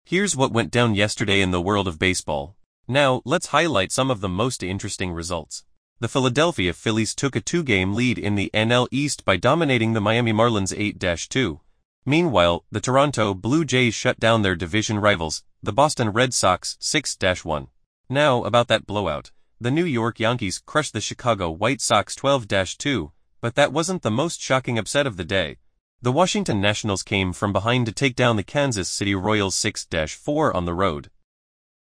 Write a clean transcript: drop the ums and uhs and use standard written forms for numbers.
Here's what went down yesterday in the world of baseball. Now, let's highlight some of the most interesting results. The Philadelphia Phillies took a 2-game lead in the NL East by dominating the Miami Marlins 8-2. Meanwhile, the Toronto Blue Jays shut down their division rivals, the Boston Red Sox 6-1. Now, about that blowout. The New York Yankees crushed the Chicago White Sox 12-2, but that wasn't the most shocking upset of the day. The Washington Nationals came from behind to take down the Kansas City Royals 6-4 on the road.